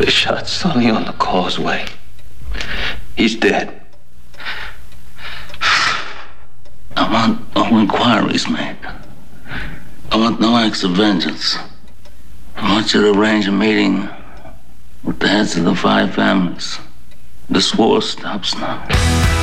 They shot Sonny on the causeway. He's dead. I want no inquiries made. I want no acts of vengeance. I want you to arrange a meeting with the heads of the 5 families. This war stops now.